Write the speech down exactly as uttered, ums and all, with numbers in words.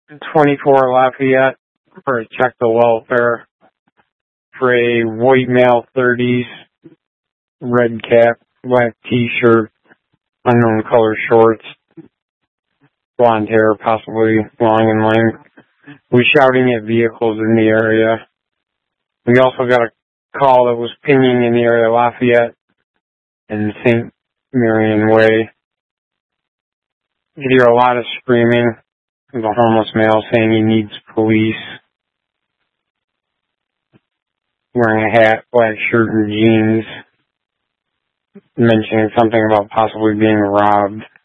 twenty-four Lafayette for a check the welfare for a white male, thirties, red cap, black t-shirt, unknown color shorts, blonde hair, possibly long in length, was shouting at vehicles in the area. We also got a call that was pinging in the area of Lafayette and Saint Marion Way. You hear a lot of screaming. There's a homeless male saying he needs police, wearing a hat, black shirt, and jeans, mentioning something about possibly being robbed.